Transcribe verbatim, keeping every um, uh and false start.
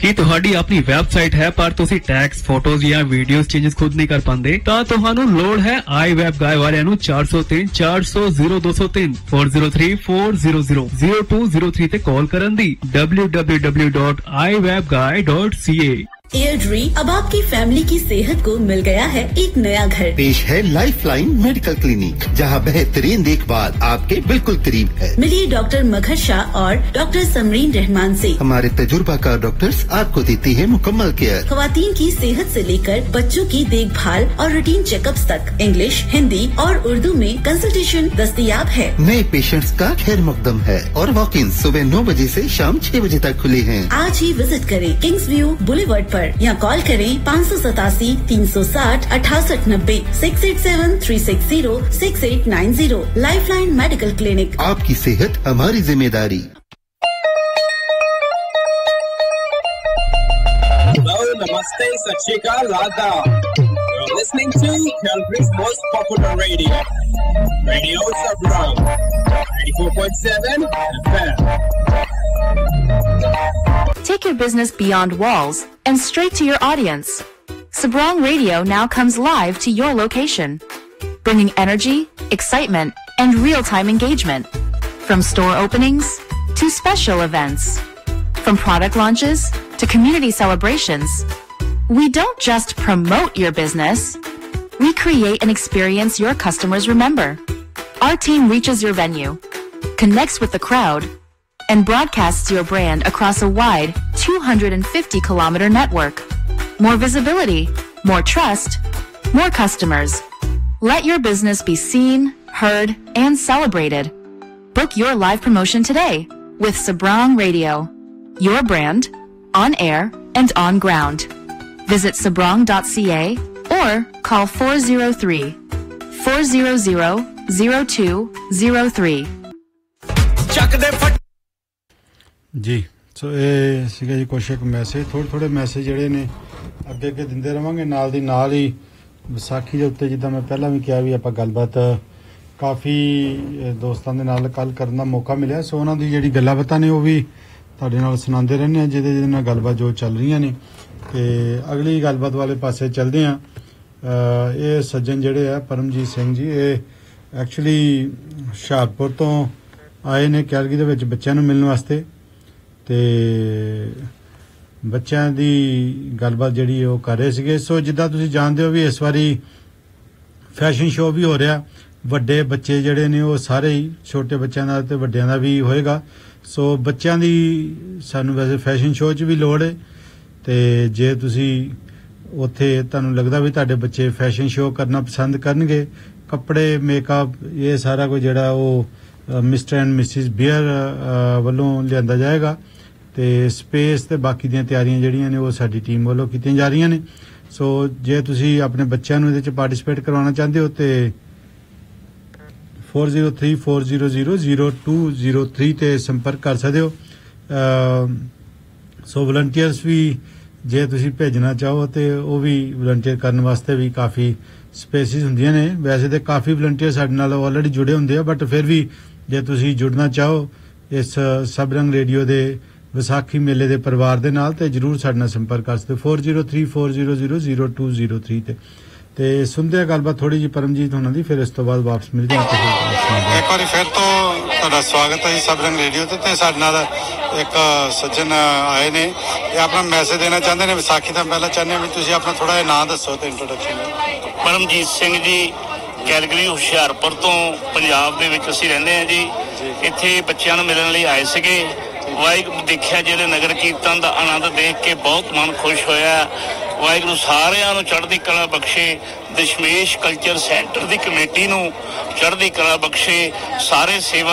ਕੀ ਤੁਹਾਡੀ ਆਪਣੀ ਵੈਬਸਾਈਟ ਹੈ ਪਰ ਤੁਸੀਂ ਟੈਕਸ, ਫੋਟੋਜ਼ ਜਾਂ ਵੀਡੀਓਜ਼ ਚੇਂਜਸ ਖੁਦ ਨਹੀਂ ਕਰ ਪਾਉਂਦੇ? ਤਾਂ ਤੁਹਾਨੂੰ ਲੋੜ ਹੈ iWeb Guy ਵਾਲਿਆਂ ਨੂੰ ਚਾਰ ਸੌ ਤਿੰਨ ਚਾਰ ਸੌ ਜ਼ੀਰੋ ਦੋ ਸੌ ਤਿੰਨ four zero three four zero zero zero two zero three ਤੇ ਕਾਲ ਕਰਨ ਦੀ w w w dot i web guy dot c a। एयरड्री अब आपकी फैमिली की सेहत को मिल गया है एक नया घर। पेश है लाइफलाइन मेडिकल क्लिनिक, जहां बेहतरीन देखभाल आपके बिल्कुल करीब है। मिलिए डॉक्टर मगर शाह और डॉक्टर समरीन रहमान से। हमारे तजुर्बाकार डॉक्टर्स आपको देती है मुकम्मल केयर। खवातीन की सेहत से लेकर बच्चों की देखभाल और रूटीन चेकअप्स तक इंग्लिश, हिंदी और उर्दू में कंसल्टेशन दस्तयाब है। नए पेशेंट्स का खैर मकदम है और वॉक इन सुबह नौ बजे से शाम छह बजे तक खुले हैं। आज ही विजिट करें किंग्स व्यू बुलेवर्ड पर या कॉल करें पाँच सौ सतासी तीन सौ साठ अठासठ नब्बे six eight seven three six zero six eight nine zero. Lifeline medical clinic, आपकी सेहत हमारी जिम्मेदारी। Namaste, Sat Shri Akal, Adab. You're listening to Calgary's most popular radio, Radio Sabrang, ninety-four point seven F M. Take your business beyond walls and straight to your audience. Sabrang Radio now comes live to your location, bringing energy, excitement, and real-time engagement. From store openings to special events, from product launches to community celebrations, we don't just promote your business, we create an experience your customers remember. Our team reaches your venue, connects with the crowd, and broadcasts your brand across a wide two hundred fifty kilometer network. More visibility, more trust, more customers. Let your business be seen, heard, and celebrated. Book your live promotion today with Sabrang Radio. Your brand, on air and on ground. Visit sabrang dot c a or call four zero three four zero zero zero two zero three. ਜੀ ਸੋ ਇਹ ਸੀਗਾ ਜੀ ਕੁਛ ਇੱਕ message, ਥੋੜ੍ਹੇ ਥੋੜ੍ਹੇ message ਜਿਹੜੇ ਨੇ ਅੱਗੇ ਅੱਗੇ ਦਿੰਦੇ ਰਵਾਂਗੇ। ਨਾਲ ਦੀ ਨਾਲ ਹੀ ਵਿਸਾਖੀ ਦੇ ਉੱਤੇ ਜਿੱਦਾਂ ਮੈਂ ਪਹਿਲਾਂ ਵੀ ਕਿਹਾ ਵੀ ਆਪਾਂ ਗੱਲਬਾਤ ਕਾਫੀ ਦੋਸਤਾਂ ਦੇ ਨਾਲ ਕੱਲ੍ਹ ਕਰਨ ਦਾ ਮੌਕਾ ਮਿਲਿਆ, ਸੋ ਉਹਨਾਂ ਦੀ ਜਿਹੜੀ ਗੱਲਾਂ ਬਾਤਾਂ ਨੇ ਉਹ ਵੀ ਤੁਹਾਡੇ ਨਾਲ ਸੁਣਾਉਂਦੇ ਰਹਿੰਦੇ ਹਾਂ, ਜਿਹਦੇ ਜਿਹਦੇ ਨਾਲ ਗੱਲਬਾਤ ਜੋ ਚੱਲ ਰਹੀਆਂ ਨੇ। ਤੇ ਅਗਲੀ ਗੱਲਬਾਤ ਵਾਲੇ ਪਾਸੇ ਚੱਲਦੇ ਹਾਂ। ਇਹ ਸੱਜਣ ਜਿਹੜੇ ਆ ਪਰਮਜੀਤ ਸਿੰਘ ਜੀ, ਇਹ ਐਕਚੁਅਲੀ ਹੁਸ਼ਿਆਰਪੁਰ ਤੋਂ ਆਏ ਨੇ ਕੈਲਗਰੀ ਦੇ ਵਿੱਚ ਬੱਚਿਆਂ ਨੂੰ ਮਿਲਣ ਵਾਸਤੇ, ਤੇ ਬੱਚਿਆਂ ਦੀ ਗੱਲਬਾਤ ਜਿਹੜੀ ਉਹ ਕਰ ਰਹੇ ਸੀਗੇ। ਸੋ ਜਿੱਦਾਂ ਤੁਸੀਂ ਜਾਣਦੇ ਹੋ ਵੀ ਇਸ ਵਾਰੀ ਫੈਸ਼ਨ ਸ਼ੋਅ ਵੀ ਹੋ ਰਿਹਾ, ਵੱਡੇ ਬੱਚੇ ਜਿਹੜੇ ਨੇ ਉਹ ਸਾਰੇ ਹੀ, ਛੋਟੇ ਬੱਚਿਆਂ ਦਾ ਤੇ ਵੱਡਿਆਂ ਦਾ ਵੀ ਹੋਏਗਾ। ਸੋ ਬੱਚਿਆਂ ਦੀ ਸਾਨੂੰ ਵੈਸੇ ਫੈਸ਼ਨ ਸ਼ੋਅ 'ਚ ਵੀ ਲੋੜ ਹੈ, ਤੇ ਜੇ ਤੁਸੀਂ ਉੱਥੇ ਤੁਹਾਨੂੰ ਲੱਗਦਾ ਵੀ ਤੁਹਾਡੇ ਬੱਚੇ ਫੈਸ਼ਨ ਸ਼ੋਅ ਕਰਨਾ ਪਸੰਦ ਕਰਨਗੇ, ਕੱਪੜੇ, ਮੇਕਅਪ, ਇਹ ਸਾਰਾ ਕੁਝ ਜਿਹੜਾ ਉਹ ਮਿਸਟਰ ਐਂਡ ਮਿਸਿਸ ਬੀਅਰ ਵੱਲੋਂ ਲਿਆਂਦਾ ਜਾਏਗਾ, ਤੇ ਸਪੇਸ ਤੇ ਬਾਕੀ ਦੀਆਂ ਤਿਆਰੀਆਂ ਜਿਹੜੀਆਂ ਨੇ ਉਹ ਸਾਡੀ ਟੀਮ ਵੱਲੋਂ ਕੀਤੀਆਂ ਜਾ ਰਹੀਆਂ ਨੇ। ਸੋ ਜੇ ਤੁਸੀਂ ਆਪਣੇ ਬੱਚਿਆਂ ਨੂੰ ਇਹਦੇ 'ਚ ਪਾਰਟਿਸਿਪੇਟ ਕਰਵਾਉਣਾ ਚਾਹੁੰਦੇ ਹੋ ਤੇ four zero three four zero zero zero two zero three ਤੇ ਸੰਪਰਕ ਕਰ ਸਕਦੇ ਹੋ। ਸੋ ਵਲੰਟੀਅਰਸ ਵੀ ਜੇ ਤੁਸੀਂ ਭੇਜਣਾ ਚਾਹੋ ਤੇ ਉਹ ਵੀ ਵਲੰਟੀਅਰ ਕਰਨ ਵਾਸਤੇ ਵੀ ਕਾਫੀ ਸਪੇਸਿਸ ਹੁੰਦੀਆਂ ਨੇ। ਵੈਸੇ ਤੇ ਕਾਫੀ ਵਲੰਟੀਅਰ ਸਾਡੇ ਨਾਲ ਆਲਰੇਡੀ ਜੁੜੇ ਹੁੰਦੇ ਆ, ਬਟ ਫਿਰ ਵੀ ਜੇ ਤੁਸੀਂ ਜੁੜਨਾ ਚਾਹੋ ਇਸ ਸਬਰੰਗ ਰੇਡੀਓ ਦੇ ਵਿਸਾਖੀ ਮੇਲੇ ਦੇ ਪਰਿਵਾਰ ਦੇ ਨਾਲ ਤੇ ਜਰੂਰ ਸਾਡੇ ਨਾਲ ਸੰਪਰਕ ਕਰ ਸਕਦੇ four zero three four zero zero zero two zero three ਤੇ ਤੇ ਸੁਣਦੇ ਆ ਗੱਲਬਾਤ ਥੋੜੀ ਜੀ ਪਰਮਜੀਤ ਹੋਣਾ ਦੀ, ਫਿਰ ਇਸ ਤੋਂ ਬਾਅਦ ਵਾਪਸ ਮਿਲ ਜਾਵਾਂਗੇ। ਇੱਕ ਵਾਰੀ ਫਿਰ ਤੋਂ ਤੁਹਾਡਾ ਸਵਾਗਤ ਹੈ ਜੀ ਸਬਰੰਗ ਰੇਡੀਓ ਤੇ। ਤੇ ਸਾਡੇ ਨਾਲ ਇੱਕ ਸੱਜਣ ਆਏ ਨੇ, ਇਹ ਆਪਣਾ ਮੈਸੇਜ ਦੇਣਾ ਚਾਹੁੰਦੇ ਨੇ ਵਿਸਾਖੀ ਦਾ। ਪਹਿਲਾਂ ਚਾਹੁੰਦੇ ਵੀ ਤੁਸੀਂ ਆਪਣਾ ਥੋੜਾ ਜਿਹਾ ਨਾਂ ਦੱਸੋ ਤੇ ਇੰਟਰੋਡਕਸ਼ਨ। ਪਰਮਜੀਤ ਸਿੰਘ ਜੀ, ਕੈਲਗਰੀ ਹੁਸ਼ਿਆਰਪੁਰ ਤੋਂ ਪੰਜਾਬ ਦੇ ਵਿੱਚ ਅਸੀਂ ਰਹਿੰਦੇ ਹਾਂ ਜੀ। ਇੱਥੇ ਬੱਚਿਆਂ ਨੂੰ ਮਿਲਣ ਲਈ ਆਏ ਸੀਗੇ। ਵਾਹਿਗੁਰੂ ਦੇਖਿਆ ਜਿਹੜੇ ਨਗਰ ਕੀਰਤਨ ਦਾ ਆਨੰਦ ਦੇਖ ਕੇ ਬਹੁਤ ਮਨ ਖੁਸ਼ ਹੋਇਆ। ਵਾਹਿਗੁਰੂ ਸਾਰਿਆਂ ਨੂੰ ਚੜ੍ਹਦੀ ਕਲਾ ਬਖਸ਼ੇ, ਦਸ਼ਮੇਸ਼ ਕਲਚਰ ਸੈਂਟਰ ਦੀ ਕਮੇਟੀ ਨੂੰ ਚੜ੍ਹਦੀ ਕਲਾ ਬਖਸ਼ੇ, ਸਾਰੇ ਸੇਵਾ